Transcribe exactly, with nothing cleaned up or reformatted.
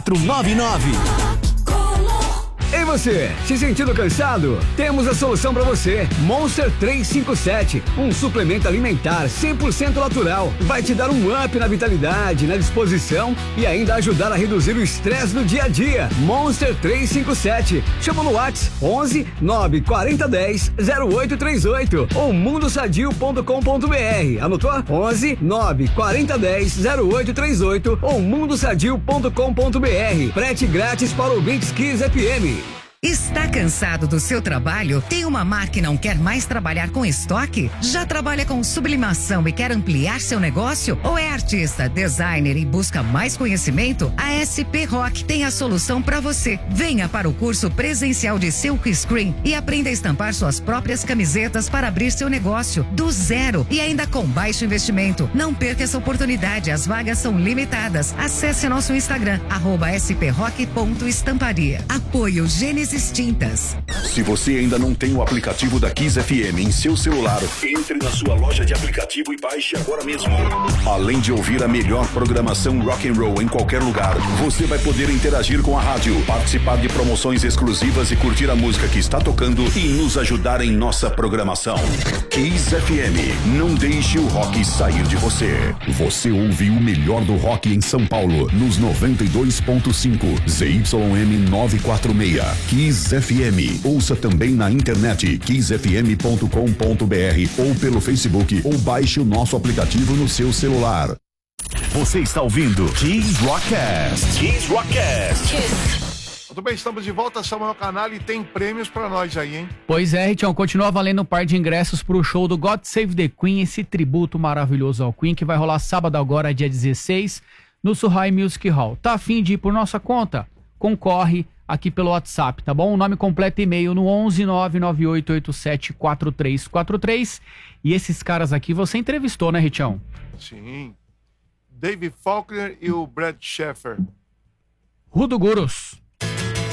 quatro nove nove. E você, se sentindo cansado? Temos a solução para você. Monster trezentos e cinquenta e sete, um suplemento alimentar cem por cento natural. Vai te dar um up na vitalidade, na disposição e ainda ajudar a reduzir o estresse do dia a dia. Monster trezentos e cinquenta e sete. Chama no WhatsApp onze nove quarenta dez zero oito trinta e oito ou mundo sadio ponto com ponto br. Anotou? onze nove quarenta dez zero oito trinta e oito ou mundo sadio ponto com ponto br. Frete grátis para ouvintes Kiss F M. Está cansado do seu trabalho? Tem uma marca e não quer mais trabalhar com estoque? Já trabalha com sublimação e quer ampliar seu negócio? Ou é artista, designer e busca mais conhecimento? A S P Rock tem a solução para você. Venha para o curso presencial de Silk Screen e aprenda a estampar suas próprias camisetas para abrir seu negócio do zero e ainda com baixo investimento. Não perca essa oportunidade, as vagas são limitadas. Acesse nosso Instagram, arroba sprock ponto estamparia. Apoio Gênesis Tintas. Se você ainda não tem o aplicativo da Kiss F M em seu celular, entre na sua loja de aplicativo e baixe agora mesmo. Além de ouvir a melhor programação rock and roll em qualquer lugar, você vai poder interagir com a rádio, participar de promoções exclusivas e curtir a música que está tocando e nos ajudar em nossa programação. Kiss F M, não deixe o rock sair de você. Você ouve o melhor do rock em São Paulo, nos noventa e dois ponto cinco, Z Y M novecentos e quarenta e seis. Kiss F M. Ouça também na internet kiss f m ponto com ponto b r ou pelo Facebook ou baixe o nosso aplicativo no seu celular. Você está ouvindo Kiss Rockcast. Kiss Rockcast. Muito bem, estamos de volta, Samuel Canal, e tem prêmios pra nós aí, hein? Pois é, Ritião, continua valendo um par de ingressos pro show do God Save the Queen, esse tributo maravilhoso ao Queen, que vai rolar sábado agora, dia dezesseis, no Surrai Music Hall. Tá afim de ir por nossa conta? Concorre aqui pelo WhatsApp, tá bom? O nome completo e e-mail no onze nove nove oito oito sete quatro três quatro três. E esses caras aqui você entrevistou, né, Ritião? Sim. David Faulkner e o Brad Sheffer. Rudo Gurus.